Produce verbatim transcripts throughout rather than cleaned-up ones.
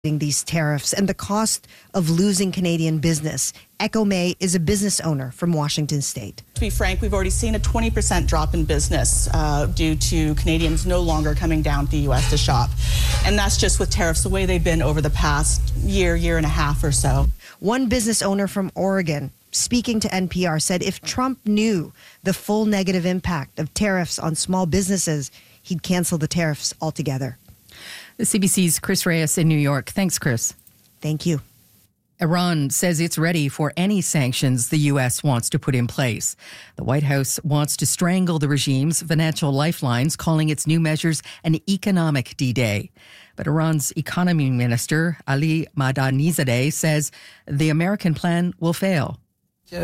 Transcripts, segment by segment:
these tariffs and the cost of losing Canadian business. Echo May is a business owner from Washington State. To be frank, we've already seen a twenty percent drop in business uh, due to Canadians no longer coming down to the U S to shop. And that's just with tariffs the way they've been over the past year, year and a half or so. One business owner from Oregon, speaking to N P R, said if Trump knew the full negative impact of tariffs on small businesses, he'd cancel the tariffs altogether. The C B C's Chris Reyes in New York. Thanks, Chris. Thank you. Iran says it's ready for any sanctions the U S wants to put in place. The White House wants to strangle the regime's financial lifelines, calling its new measures an economic D-Day. But Iran's economy minister, Ali Madani-Zadeh, says the American plan will fail. They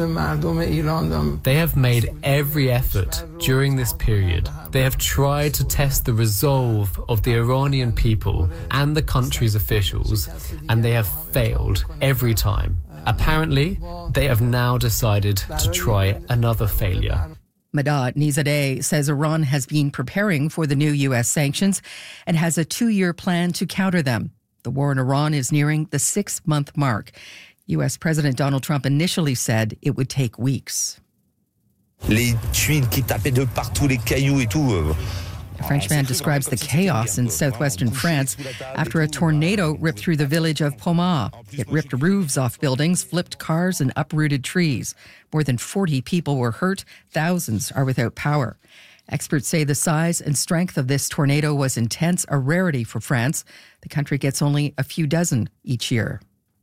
have made every effort during this period. They have tried to test the resolve of the Iranian people and the country's officials, and they have failed every time. Apparently, they have now decided to try another failure. Madani-Zadeh says Iran has been preparing for the new U S sanctions and has a two-year plan to counter them. The war in Iran is nearing the six-month mark. U S President Donald Trump initially said it would take weeks. Les tuiles qui tapaient de partout, les cailloux et tout. A Frenchman describes the chaos in southwestern France after a tornado ripped through the village of Pomar. It ripped roofs off buildings, flipped cars, and uprooted trees. More than forty people were hurt. Thousands are without power. Experts say the size and strength of this tornado was intense, a rarity for France. The country gets only a few dozen each year.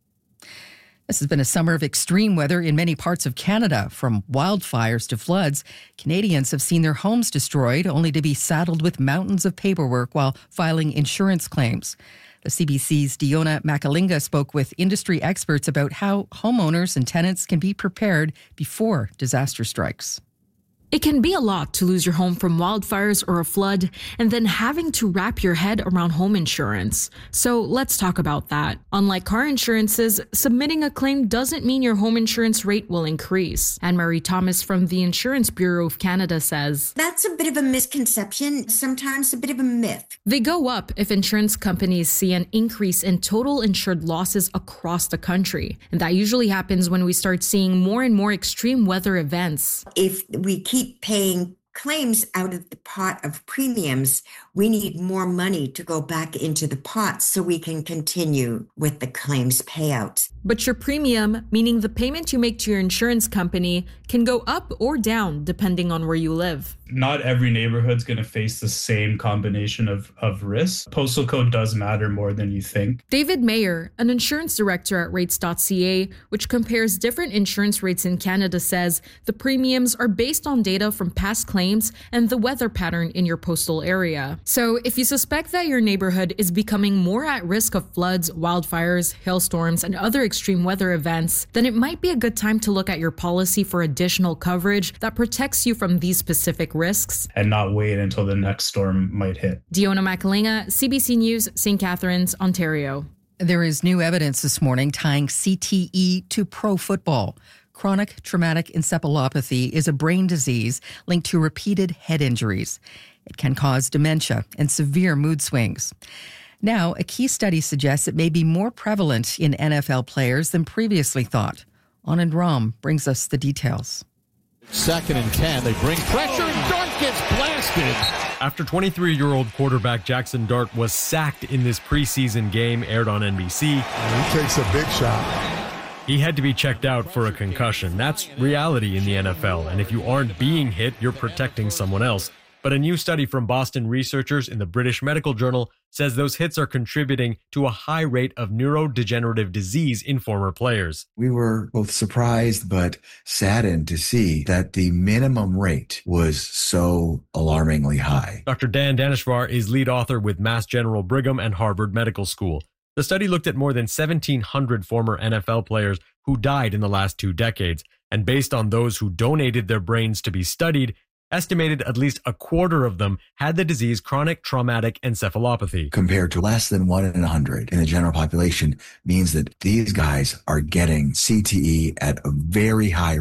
This has been a summer of extreme weather in many parts of Canada. From wildfires to floods, Canadians have seen their homes destroyed, only to be saddled with mountains of paperwork while filing insurance claims. The C B C's Diona Makalinga spoke with industry experts about how homeowners and tenants can be prepared before disaster strikes. It can be a lot to lose your home from wildfires or a flood, and then having to wrap your head around home insurance. So let's talk about that. Unlike car insurances, submitting a claim doesn't mean your home insurance rate will increase. Anne-Marie Thomas from the Insurance Bureau of Canada says, that's a bit of a misconception, sometimes a bit of a myth. They go up if insurance companies see an increase in total insured losses across the country. And that usually happens when we start seeing more and more extreme weather events. If we keep Keep paying claims out of the pot of premiums, we need more money to go back into the pot so we can continue with the claims payouts. But your premium, meaning the payment you make to your insurance company, can go up or down depending on where you live. Not every neighborhood's going to face the same combination of, of risks. Postal code does matter more than you think. David Mayer, an insurance director at rates dot c a, which compares different insurance rates in Canada, says the premiums are based on data from past claims and the weather pattern in your postal area. So if you suspect that your neighborhood is becoming more at risk of floods, wildfires, hailstorms, and other extreme weather events, then it might be a good time to look at your policy for additional coverage that protects you from these specific risks. And not wait until the next storm might hit. Diona Makalinga, C B C News, Saint Catharines, Ontario. There is new evidence this morning tying C T E to pro football. Chronic traumatic encephalopathy is a brain disease linked to repeated head injuries. It can cause dementia and severe mood swings. Now, a key study suggests it may be more prevalent in N F L players than previously thought. Anand Ram brings us the details. Second and ten, they bring pressure and Dart gets blasted. After twenty-three-year-old quarterback Jackson Dart was sacked in this preseason game aired on N B C. And he takes a big shot. He had to be checked out for a concussion. That's reality in the N F L, and if you aren't being hit, you're protecting someone else. But a new study from Boston researchers in the British Medical Journal says those hits are contributing to a high rate of neurodegenerative disease in former players. We were both surprised but saddened to see that the minimum rate was so alarmingly high. Doctor Dan Daneshvar is lead author with Mass General Brigham and Harvard Medical School. The study looked at more than seventeen hundred former N F L players who died in the last two decades, and based on those who donated their brains to be studied, estimated at least a quarter of them had the disease chronic traumatic encephalopathy. Compared to less than one in a hundred in the general population means that these guys are getting C T E at a very high rate.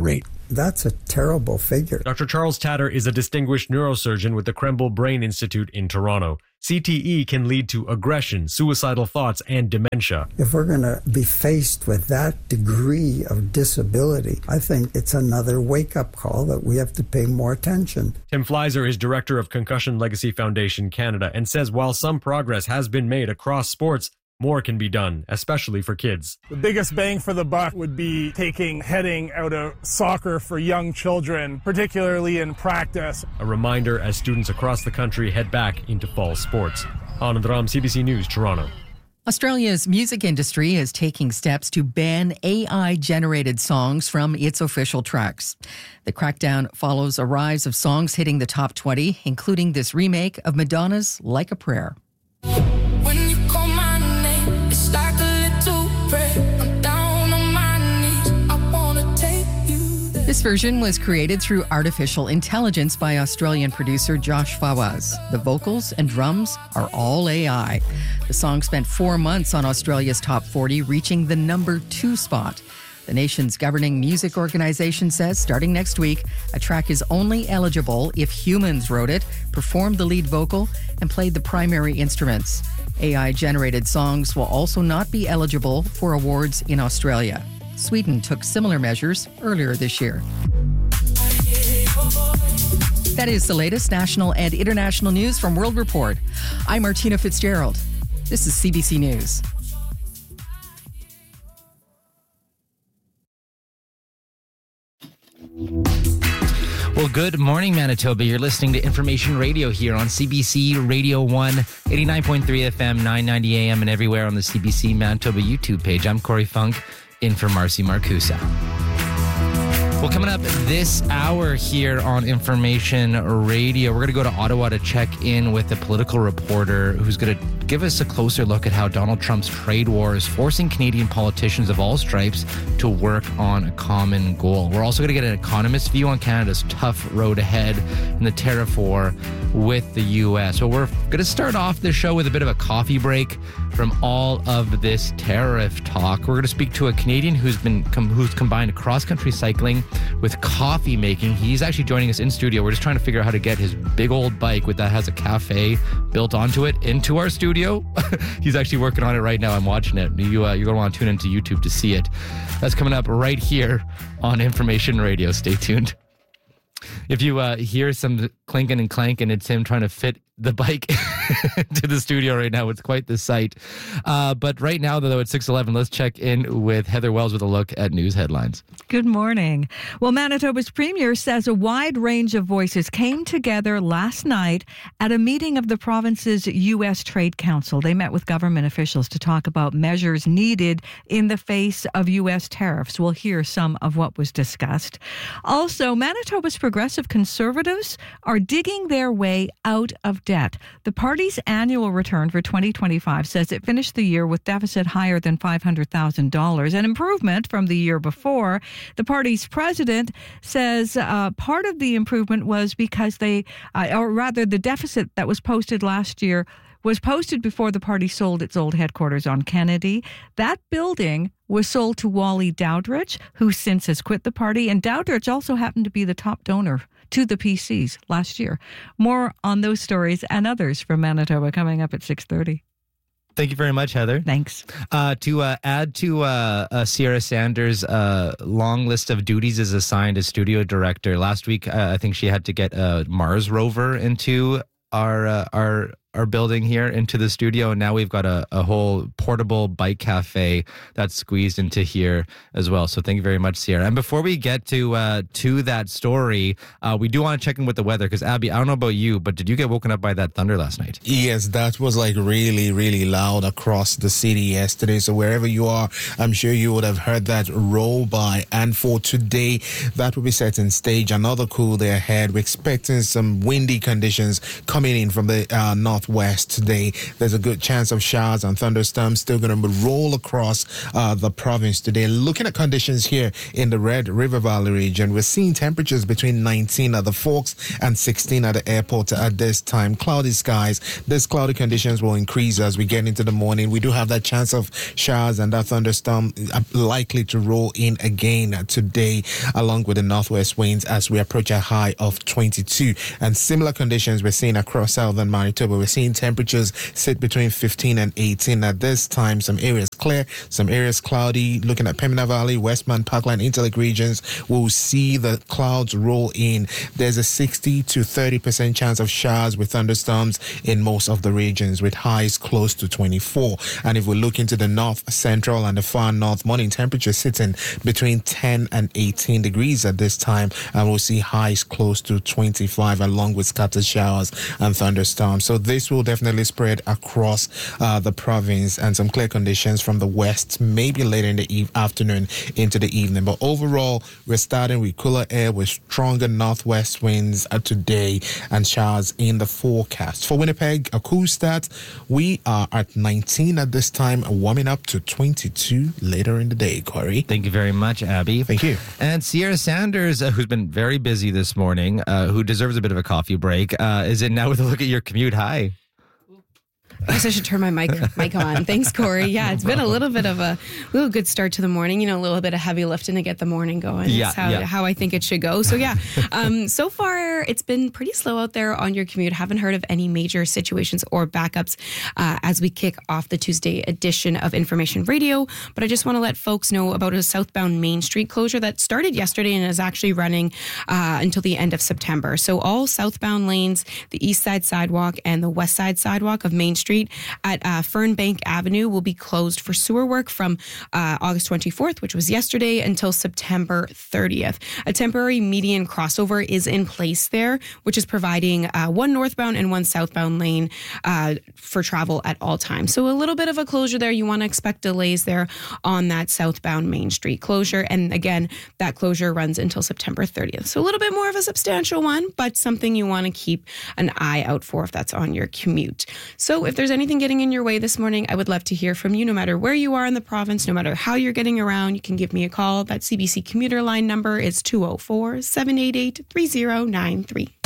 That's a terrible figure. Doctor Charles Tatter is a distinguished neurosurgeon with the Krembil Brain Institute in Toronto. C T E can lead to aggression, suicidal thoughts, and dementia. If we're going to be faced with that degree of disability, I think it's another wake-up call that we have to pay more attention. Tim Fleiser is director of Concussion Legacy Foundation Canada and says while some progress has been made across sports, more can be done, especially for kids. The biggest bang for the buck would be taking heading out of soccer for young children, particularly in practice. A reminder as students across the country head back into fall sports. Anand Ram, C B C News, Toronto. Australia's music industry is taking steps to ban A I-generated songs from its official tracks. The crackdown follows a rise of songs hitting the top twenty, including this remake of Madonna's Like a Prayer. When you call my name, it's like a little prayer. I'm down on my knees. I wanna take you there. This version was created through artificial intelligence by Australian producer Josh Fawaz. The vocals and drums are all A I. The song spent four months on Australia's top forty, reaching the number two spot. The nation's governing music organization says starting next week, a track is only eligible if humans wrote it, performed the lead vocal, and played the primary instruments. A I-generated songs will also not be eligible for awards in Australia. Sweden took similar measures earlier this year. That is the latest national and international news from World Report. I'm Martina Fitzgerald. This is C B C News. Well, good morning, Manitoba. You're listening to Information Radio here on C B C Radio one, eighty-nine point three F M, nine ninety A M, and everywhere on the C B C Manitoba YouTube page. I'm Corey Funk, in for Marcy Marcusa. Well, coming up this hour here on Information Radio, we're going to go to Ottawa to check in with a political reporter who's going to give us a closer look at how Donald Trump's trade war is forcing Canadian politicians of all stripes to work on a common goal. We're also going to get an economist's view on Canada's tough road ahead in the tariff war with the U S. So we're going to start off the show with a bit of a coffee break from all of this tariff talk. We're going to speak to a Canadian who's been com- who's combined cross-country cycling with coffee making. He's actually joining us in studio. We're just trying to figure out how to get his big old bike with that has a cafe built onto it into our studio. He's actually working on it right now. I'm watching it. You, uh, you're going to want to tune into YouTube to see it. That's coming up right here on Information Radio. Stay tuned. If you uh, hear some clinking and clanking, it's him trying to fit the bike to the studio right now. It's quite the sight. Uh, but right now, though, it's six eleven, let's check in with Heather Wells with a look at news headlines. Good morning. Well, Manitoba's premier says a wide range of voices came together last night at a meeting of the province's U S Trade Council. They met with government officials to talk about measures needed in the face of U S tariffs. We'll hear some of what was discussed. Also, Manitoba's progressive conservatives are digging their way out of debt. The party's annual return for twenty twenty-five says it finished the year with deficit higher than five hundred thousand dollars, an improvement from the year before. The party's president says uh, part of the improvement was because they, uh, or rather the deficit that was posted last year was posted before the party sold its old headquarters on Kennedy. That building was sold to Wally Dowdridge, who since has quit the party, and Dowdridge also happened to be the top donor to the P Cs last year. More on those stories and others from Manitoba coming up at six thirty. Thank you very much, Heather. Thanks. Uh, to uh, add to uh, uh, Sierra Sanders' uh, long list of duties as assigned as studio director, last week uh, I think she had to get a Mars rover into our uh, our our building here into the studio, and now we've got a, a whole portable bike cafe that's squeezed into here as well. So thank you very much, Sierra. And before we get to uh, to that story, uh, we do want to check in with the weather, because Abby, I don't know about you, but did you get woken up by that thunder last night? Yes, that was like really, really loud across the city yesterday. So wherever you are, I'm sure you would have heard that roll by. And for today, that will be setting stage. Another cool day ahead. We're expecting some windy conditions coming in from the uh, north northwest today. There's a good chance of showers and thunderstorms still going to roll across uh, the province today. Looking at conditions here in the Red River Valley region, we're seeing temperatures between nineteen at the Forks and sixteen at the airport at this time. Cloudy skies. These cloudy conditions will increase as we get into the morning. We do have that chance of showers and that thunderstorm likely to roll in again today, along with the northwest winds as we approach a high of twenty-two. And similar conditions we're seeing across southern Manitoba. We're seeing temperatures sit between fifteen and eighteen at this time. Some areas clear, some areas cloudy. Looking at Pembina Valley, Westman, Parkland, Interlake regions, we'll see the clouds roll in. There's a sixty to thirty percent chance of showers with thunderstorms in most of the regions, with highs close to twenty-four. And if we look into the north, central, and the far north, morning temperatures sitting between ten and eighteen degrees at this time, and we'll see highs close to twenty-five, along with scattered showers and thunderstorms. So this will definitely spread across uh, the province, and some clear conditions from the west, maybe later in the eve- afternoon into the evening. But overall, we're starting with cooler air with stronger northwest winds uh, today, and showers in the forecast. For Winnipeg, a cool start. We are at nineteen at this time, warming up to twenty-two later in the day, Corey. Thank you very much, Abby. Thank you. And Sierra Sanders, uh, who's been very busy this morning, uh, who deserves a bit of a coffee break, uh, is in now with a look at your commute. Hi. I guess I should turn my mic mic on. Thanks, Corey. Yeah, it's been a little bit of a little good start to the morning. You know, a little bit of heavy lifting to get the morning going. Yeah, That's how, yeah. how I think it should go. So yeah, um, so far it's been pretty slow out there on your commute. Haven't heard of any major situations or backups uh, as we kick off the Tuesday edition of Information Radio. But I just want to let folks know about a southbound Main Street closure that started yesterday and is actually running uh, until the end of September. So all southbound lanes, the east side sidewalk and the west side sidewalk of Main Street at uh, Fernbank Avenue will be closed for sewer work from uh, August twenty-fourth, which was yesterday, until September thirtieth. A temporary median crossover is in place there, which is providing uh, one northbound and one southbound lane uh, for travel at all times. So a little bit of a closure there. You want to expect delays there on that southbound Main Street closure. And again, that closure runs until September thirtieth. So a little bit more of a substantial one, but something you want to keep an eye out for if that's on your commute. So if there's anything getting in your way this morning, I would love to hear from you, no matter where you are in the province, no matter how you're getting around. You can give me a call. That C B C commuter line number is two oh four, seven eight eight, three oh nine three.